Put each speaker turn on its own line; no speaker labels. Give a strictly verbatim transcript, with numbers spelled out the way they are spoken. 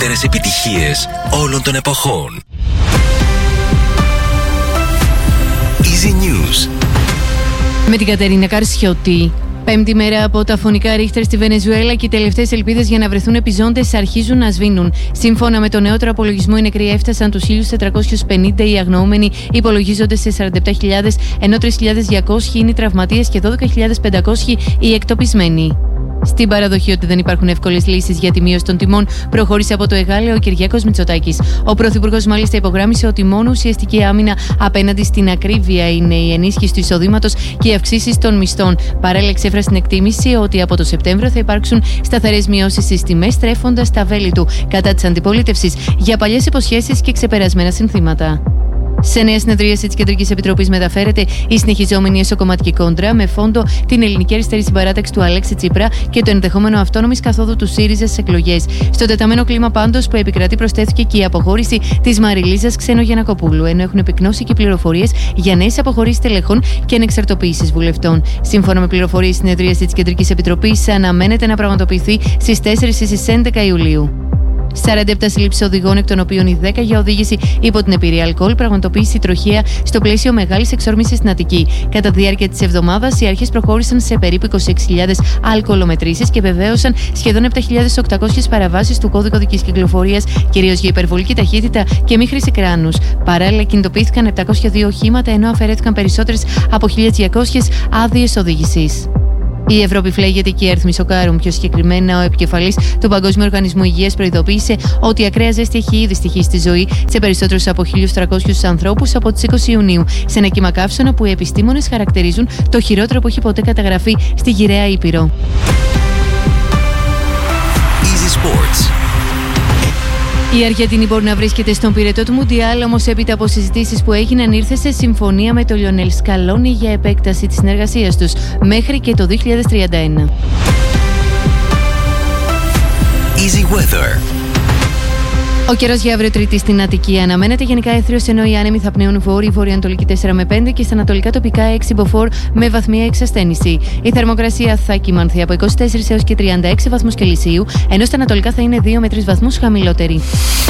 μεγαλύτερες επιτυχίες όλων των εποχών. Easy News.
Με την Κατερίνα Καρσιώτη. Πέμπτη μέρα από τα φωνικά ρίχτερ στη Βενεζουέλα και οι τελευταίες ελπίδες για να βρεθούν επιζώντες αρχίζουν να σβήνουν. Σύμφωνα με το νεότερο απολογισμό, οι νεκροί έφτασαν τους χίλια τετρακόσιους πενήντα, οι αγνοούμενοι υπολογίζονται σε σαράντα επτά χιλιάδες, ενώ τρεις χιλιάδες διακόσιοι είναι οι τραυματίες και δώδεκα χιλιάδες πεντακόσιοι οι εκτοπισμένοι. Στην παραδοχή ότι δεν υπάρχουν εύκολες λύσεις για τη μείωση των τιμών, προχώρησε από το Εγάλεο ο Κυριάκος Μητσοτάκης. Ο Πρωθυπουργός μάλιστα υπογράμμισε ότι μόνο ουσιαστική άμυνα απέναντι στην ακρίβεια είναι η ενίσχυση του εισοδήματος και οι αυξήσεις των μισθών. Παράλληλα, εξέφρασε την εκτίμηση ότι από το Σεπτέμβριο θα υπάρξουν σταθερές μειώσεις στις τιμές, τρέφοντας τα βέλη του κατά της αντιπολίτευσης για παλιές υποσχέσεις και ξεπερασμένα συνθήματα. Σε νέα συνεδρίαση της Κεντρικής Επιτροπής μεταφέρεται η συνεχιζόμενη εσωκομματική κόντρα με φόντο την ελληνική αριστερή συμπαράταξη του Αλέξη Τσίπρα και το ενδεχόμενο αυτόνομης καθόδου του ΣΥΡΙΖΑ στις εκλογές. Στο τεταμένο κλίμα πάντως που επικρατεί προσθέθηκε και η αποχώρηση της Μαριλίζας Ξενογιαννακοπούλου, ενώ έχουν επικνώσει και πληροφορίες για νέες αποχωρήσεις τελεχών και ανεξαρτοποίησεις βουλευτών. Σύμφωνα με πληροφορίες, η συνεδρίαση της Κεντρικής Επιτροπής αναμένεται να πραγματοποιηθεί στις τέσσερις ή στις έντεκα Ιουλίου. σαράντα επτά συλλήψεις οδηγών, εκ των οποίων οι δέκα για οδήγηση υπό την επηρεία αλκοόλ, πραγματοποίηση τροχαία στο πλαίσιο μεγάλης εξόρμησης στην Αττική. Κατά τη διάρκεια της εβδομάδας, οι αρχές προχώρησαν σε περίπου είκοσι έξι χιλιάδες αλκοολομετρήσεις και βεβαίωσαν σχεδόν επτά χιλιάδες οκτακόσιες παραβάσεις του κώδικα οδικής κυκλοφορίας, κυρίως για υπερβολική ταχύτητα και μη χρήση κράνους. Παράλληλα, κινητοποιήθηκαν επτακόσια δύο οχήματα, ενώ αφαιρέθηκαν περισσότερες από χίλια διακόσιες άδειες οδήγησης. Η Ευρώπη φλέγεται και οι αριθμοί σοκάρουν. Πιο συγκεκριμένα, ο επικεφαλής του Παγκόσμιου Οργανισμού Υγείας προειδοποίησε ότι η ακραία ζέστη έχει ήδη στοιχήσει στη ζωή σε περισσότερους από χίλιους τριακόσιους ανθρώπους από τις είκοσι Ιουνίου, σε ένα κύμα καύσωνα που οι επιστήμονες χαρακτηρίζουν το χειρότερο που έχει ποτέ καταγραφεί στη γυραιά Ήπειρο.
Easy Sports.
Η Αργεντινή μπορεί να βρίσκεται στον πυρετό του Μουντιάλ, όμως έπειτα από συζητήσεις που έγιναν ήρθε σε συμφωνία με τον Λιονέλ Σκαλόνι για επέκταση της συνεργασίας τους μέχρι και το δύο χιλιάδες τριάντα ένα.
Easy Weather.
Ο καιρός για αύριο Τρίτη στην Αττική αναμένεται γενικά έθριος, ενώ οι άνεμοι θα πνέουν βόρειο-βορειοανατολική τέσσερα με πέντε και στα ανατολικά τοπικά έξι μποφόρ με βαθμία εξασθένηση. Η θερμοκρασία θα κυμανθεί από είκοσι τέσσερα έως και τριάντα έξι βαθμούς Κελσίου, ενώ στα ανατολικά θα είναι δύο με τρεις βαθμούς χαμηλότερη.